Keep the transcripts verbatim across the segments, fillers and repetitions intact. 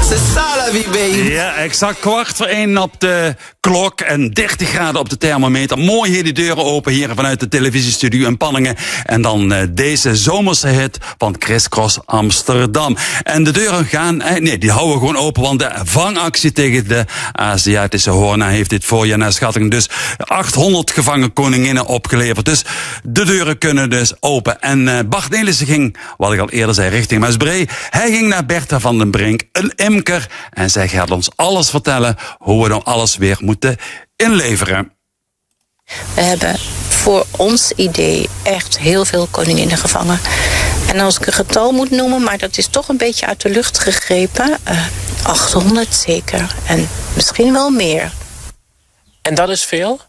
C'est ça la vie, baby. Ja, exact kwart voor één op de klok en dertig graden op de thermometer. Mooi hier de deuren open hier vanuit de televisiestudio in Panningen. En dan uh, deze zomerse hit van Chris Cross Amsterdam. En de deuren gaan, eh, nee, die houden gewoon open, want de vangactie tegen de Aziatische hoorna heeft dit voorjaar naar schatting dus achthonderd gevangen koninginnen opgeleverd. Dus de deuren kunnen dus open. En uh, Bart Nelissen ging, wat ik al eerder zei, richting Maasbree. Hij ging naar Bertha van den Brink, een imker. En zij gaat ons alles vertellen hoe we dan alles weer moeten inleveren. We hebben voor ons idee echt heel veel koninginnen gevangen. En als ik een getal moet noemen, maar dat is toch een beetje uit de lucht gegrepen. Uh, achthonderd zeker. En misschien wel meer. En dat is veel?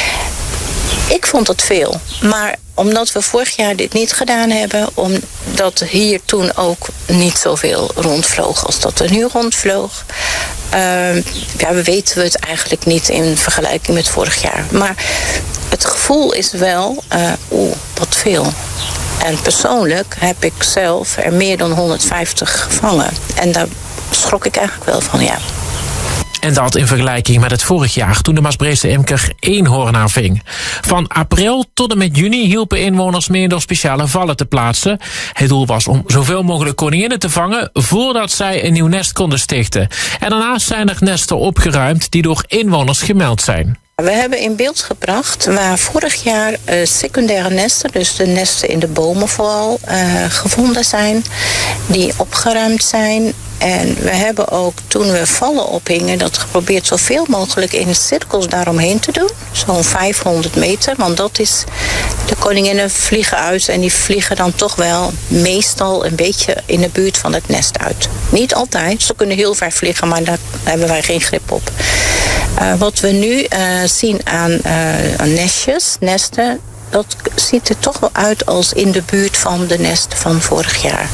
Ik vond het veel. Maar omdat we vorig jaar dit niet gedaan hebben, omdat hier toen ook niet zoveel rondvloog als dat er nu rondvloog. Uh, ja, we weten het eigenlijk niet in vergelijking met vorig jaar. Maar het gevoel is wel, uh, oeh, wat veel. En persoonlijk heb ik zelf er meer dan honderdvijftig gevangen. En daar schrok ik eigenlijk wel van, ja. En dat in vergelijking met het vorig jaar, toen de Maasbreese imker eenhoornaar ving. Van april tot en met juni hielpen inwoners mee door speciale vallen te plaatsen. Het doel was om zoveel mogelijk koninginnen te vangen voordat zij een nieuw nest konden stichten. En daarnaast zijn er nesten opgeruimd die door inwoners gemeld zijn. We hebben in beeld gebracht waar vorig jaar uh, secundaire nesten, dus de nesten in de bomen vooral, uh, gevonden zijn, die opgeruimd zijn. En we hebben ook, toen we vallen ophingen, dat geprobeerd zoveel mogelijk in cirkels daaromheen te doen. Zo'n vijfhonderd meter, want dat is, de koninginnen vliegen uit en die vliegen dan toch wel meestal een beetje in de buurt van het nest uit. Niet altijd, ze kunnen heel ver vliegen, maar daar hebben wij geen grip op. Uh, wat we nu uh, zien aan, uh, aan nestjes, nesten, dat ziet er toch wel uit als in de buurt van de nesten van vorig jaar.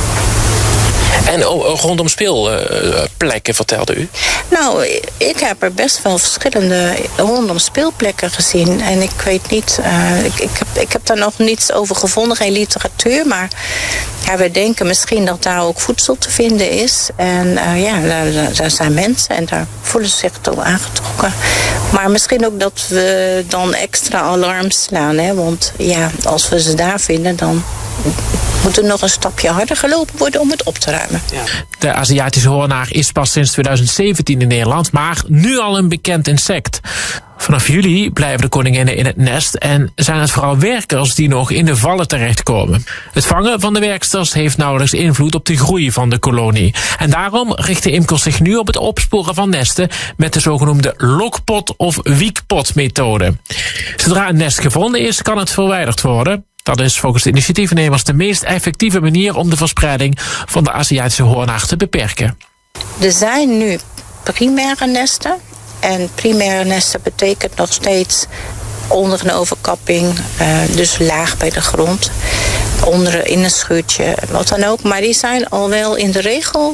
En oh, rondom speelplekken, vertelde u? Nou, ik heb er best wel verschillende rondom speelplekken gezien. En ik weet niet, uh, ik, ik, heb, ik heb daar nog niets over gevonden, geen literatuur. Maar ja, we denken misschien dat daar ook voedsel te vinden is. En uh, ja, daar, daar zijn mensen en daar voelen ze zich toch aangetrokken. Maar misschien ook dat we dan extra alarm slaan. Hè? Want ja, als we ze daar vinden, dan moet er nog een stapje harder gelopen worden om het op te ruimen. Ja. De Aziatische hoornaar is pas sinds twintig zeventien in Nederland, maar nu al een bekend insect. Vanaf juli blijven de koninginnen in het nest en zijn het vooral werkers die nog in de vallen terechtkomen. Het vangen van de werksters heeft nauwelijks invloed op de groei van de kolonie. En daarom richten imkers zich nu op het opsporen van nesten met de zogenoemde lokpot of wiekpot methode. Zodra een nest gevonden is, kan het verwijderd worden. Dat is volgens de initiatiefnemers de meest effectieve manier om de verspreiding van de Aziatische hoornaar te beperken. Er zijn nu primaire nesten. En primaire nesten betekent nog steeds onder een overkapping, uh, dus laag bij de grond, onder in een schuurtje, wat dan ook. Maar die zijn al wel in de regel